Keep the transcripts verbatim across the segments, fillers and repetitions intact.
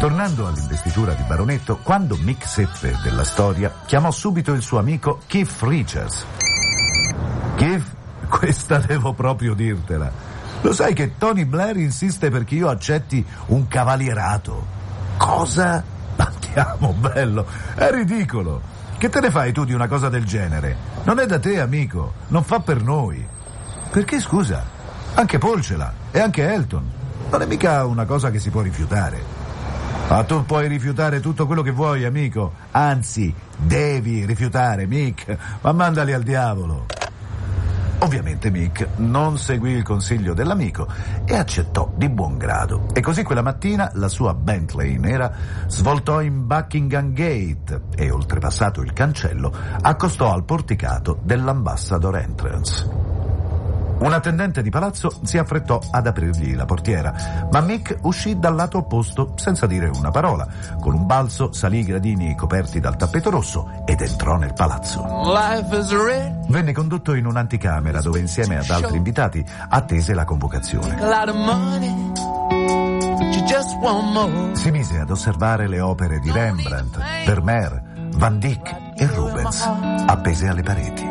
Tornando all'investitura di baronetto, quando Mick seppe della storia, chiamò subito il suo amico Keith Richards. Keith, questa devo proprio dirtela. Lo sai che Tony Blair insiste perché io accetti un cavalierato? Cosa? Andiamo, bello, è ridicolo. Che te ne fai tu di una cosa del genere? Non è da te, amico, non fa per noi. Perché, scusa? Anche Paul ce l'ha, e anche Elton. Non è mica una cosa che si può rifiutare. Ma tu puoi rifiutare tutto quello che vuoi, amico. Anzi, devi rifiutare, Mick. Ma mandali al diavolo. Ovviamente Mick non seguì il consiglio dell'amico e accettò di buon grado. E così quella mattina la sua Bentley nera svoltò in Buckingham Gate e, oltrepassato il cancello, accostò al porticato dell'Ambassador Entrance. Un attendente di palazzo si affrettò ad aprirgli la portiera, ma Mick uscì dal lato opposto senza dire una parola. Con un balzo salì i gradini coperti dal tappeto rosso ed entrò nel palazzo. Venne condotto in un'anticamera dove, insieme ad altri invitati, attese la convocazione. Si mise ad osservare le opere di Rembrandt, Vermeer, Van Dyck e Rubens, appese alle pareti.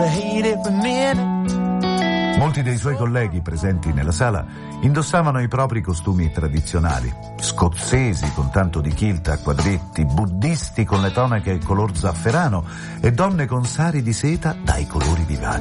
Molti dei suoi colleghi presenti nella sala indossavano i propri costumi tradizionali, scozzesi con tanto di kilt a quadretti, buddisti con le tonache color zafferano e donne con sari di seta dai colori vivaci.